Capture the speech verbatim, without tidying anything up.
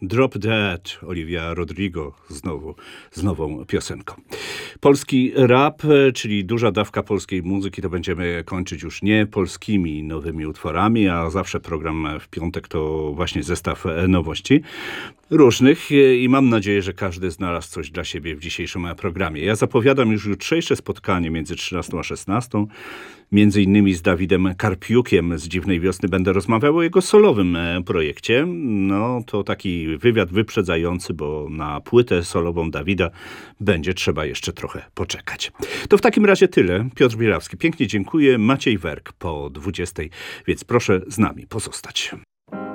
Drop Dead, Olivia Rodrigo znowu z nową piosenką. Polski rap, czyli duża dawka polskiej muzyki, to będziemy kończyć już nie polskimi nowymi utworami, a zawsze program w piątek to właśnie zestaw nowości różnych i mam nadzieję, że każdy znalazł coś dla siebie w dzisiejszym programie. Ja zapowiadam już jutrzejsze spotkanie między trzynastą a szesnastą. Między innymi z Dawidem Karpiukiem z Dziwnej Wiosny będę rozmawiał o jego solowym projekcie. No to taki wywiad wyprzedzający, bo na płytę solową Dawida będzie trzeba jeszcze trochę poczekać. To w takim razie tyle. Piotr Bielawski. Pięknie dziękuję. Maciej Werk po dwudziestej, więc proszę z nami pozostać.